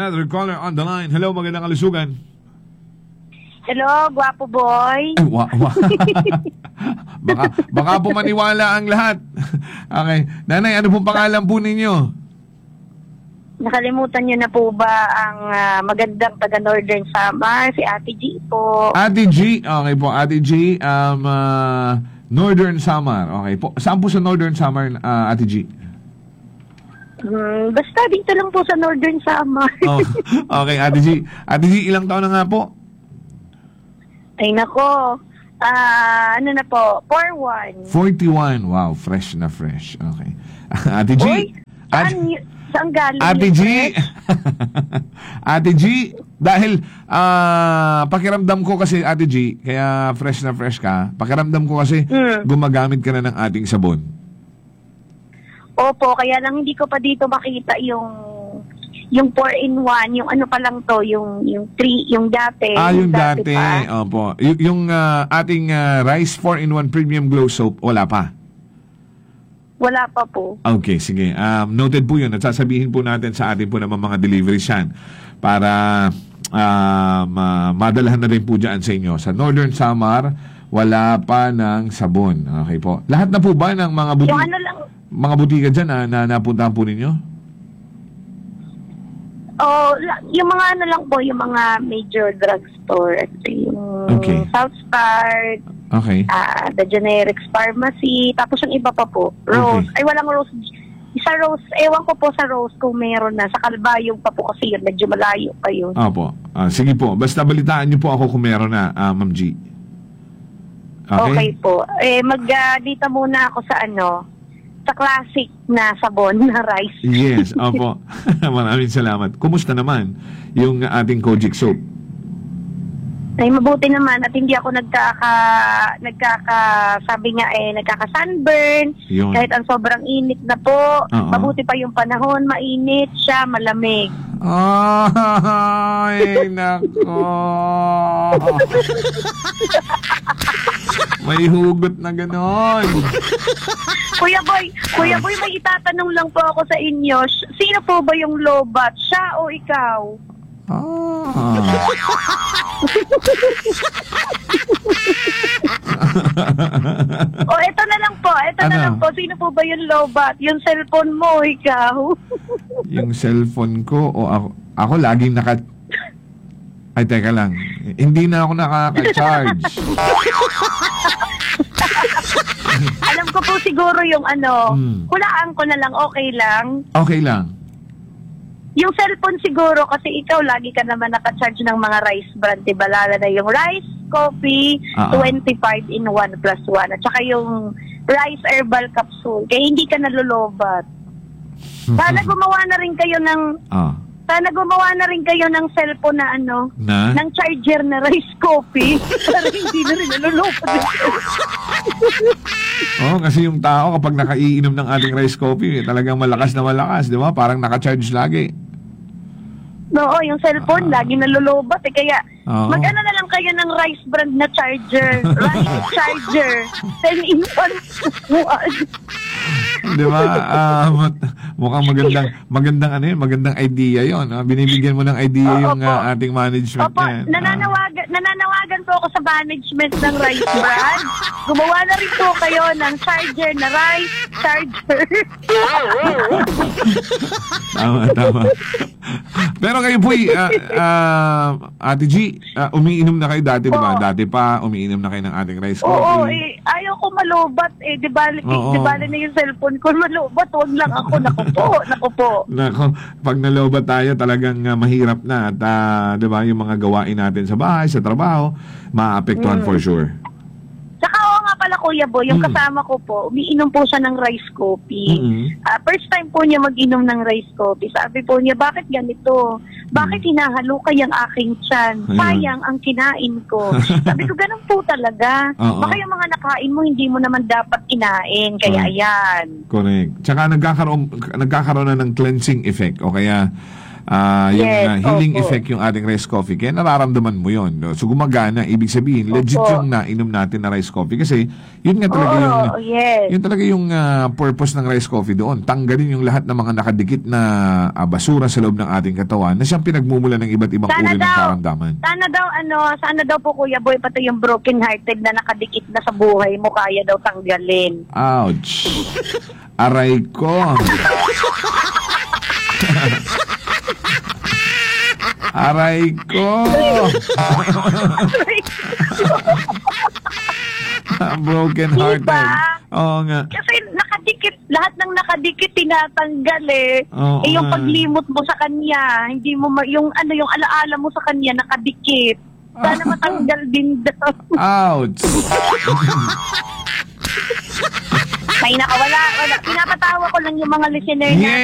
another caller on the line. Hello, magandang kalusugan. Hello, gwapo boy. Ay, baka po maniwala ang lahat. Okay. Nanay, ano pong pangalan po ninyo? Nakalimutan niyo na po ba ang magandang taga Northern Samar, si Ate G po. Ate G. Okay po, Ate G. Northern Samar. Okay po. Saan po sa Northern Samar, Ate G? Basta dito lang po sa Northern Samar. Oh, okay, Ate G. Ate G, ilang taon na nga po? Ay nako. Ano na po? 41. 41. Wow, fresh na fresh. Okay. Ate G. Uy, saan galing? Ate G. Ate G, dahil pakiramdam ko kasi, Ate G, kaya fresh na fresh ka, pakiramdam ko kasi gumagamit ka na ng ating sabon. Opo, kaya lang hindi ko pa dito makita yung 4-in-1, yung ano pa lang to, yung 3, yung dati. Yung dati. Opo. Yung ating Rice 4-in-1 Premium Glow Soap, wala pa? Wala pa po. Okay, sige. Noted po yun. At sasabihin po natin sa atin po naman mga deliveries yan para madalahan na rin po dyan sa inyo. Sa Northern Samar, wala pa ng sabon. Okay po. Lahat na po ba ng mga butika? Yung ano lang. Mga butika dyan na napuntahan po ninyo? Yung mga ano lang po, yung mga major drugstore. Yung Southstar, the Generics Pharmacy, tapos yung iba pa po. Rose. Ay, walang Rose. Isa Rose, ewan ko po sa Rose kung meron na. Sa Calbayog pa po kasi yun, medyo malayo pa yun. Opo. Sige po. Basta balitaan niyo po ako kung meron na, Ma'am G. Okay po. Dito muna ako sa classic na sabon na rice. Yes, opo. Maraming salamat. Kumusta naman yung ating Kojic soap? Ay, mabuti naman at hindi ako sabi nga nagkaka-sunburn. Yun. Kahit ang sobrang init na po. Mabuti pa yung panahon, mainit siya, malamig. Ay, nako. May hugot na ganon. Kuya Boy, may itatanong lang po ako sa inyo. Sino po ba yung lobat? Siya o ikaw? Ito na lang po. Sino po ba yung lobat? Yung cellphone mo o ikaw? Yung cellphone ko o ako? Ako laging Ay, teka lang. Hindi na ako nakaka-charge. Alam ko po siguro yung hulaan ko na lang, okay lang? Okay lang. Yung cellphone siguro, kasi ikaw lagi ka naman naka-charge ng mga rice brand, diba? Lalo na yung rice, coffee, 25 in 1 plus 1. At saka yung rice herbal capsule. Kaya hindi ka nalulobat. Sana gumawa na rin kayo ng cellphone na ng charger na rice coffee para hindi na rin nalulupad. Kasi yung tao kapag nakaiinom ng ating rice coffee, talagang malakas na malakas, di ba? Parang naka-charge lagi. Oo, yung cellphone lagi nalulubat kaya mag-ano na lang kayo ng rice brand na charger. Rice charger. 10 in 1. Di ba? Mukhang magandang idea yon. Binibigyan mo ng idea yung ating management. Opo, nananawagan po ako sa management ng rice brand. Gumawa na rin po kayo ng charger na rice charger. Tama. Pero kayo po, Ate G, umiinom na kayo dati, di ba? Dati pa, umiinom na kayo ng ating rice coffee. Oo, ayaw ko malubat. Di bali na yung cellphone ko malubat. Huwag lang ako. Naku po. Pag nalubat tayo, talagang mahirap na. At, di ba, yung mga gawain natin sa bahay, sa trabaho, maapektuhan for sure. Saka nga pala Kuya Boy, yung kasama ko po, umiinom po siya ng rice coffee. First time po niya mag-inom ng rice coffee. Sabi po niya, bakit ganito? Bakit hinahalukay ang aking tiyan? Sayang ang kinain ko. Sabi ko, ganun po talaga. Baka yung mga nakain mo, hindi mo naman dapat kinain. Kaya ayan. Correct. Tsaka nagkakaroon na ng cleansing effect. O kaya Healing opo. effect yung ating rice coffee. Kaya nararamdaman mo yun. No? So gumagana, ibig sabihin, legit Opo. yung nainom natin na rice coffee. Kasi yun nga talaga yung, Oo, yes. yun talaga yung purpose ng rice coffee doon. Tanggalin yung lahat ng mga nakadikit na basura sa loob ng ating katawan na siyang pinagmumula ng iba't ibang uri ng karamdaman. Sana daw po Kuya Boy, pati yung broken hearted na nakadikit na sa buhay mo, kaya daw tanggalin. Ouch! Aray ko! Aray ko! Broken hearted. Diba? Oo nga. Kasi nakadikit, lahat ng nakadikit tinatanggal eh. Oo Yung nga. paglimot mo sa kanya, hindi mo yung alaala mo sa kanya nakadikit. Sana matanggal din daw. Ouch! May nakawala. Pinapatawa ko lang yung mga listener na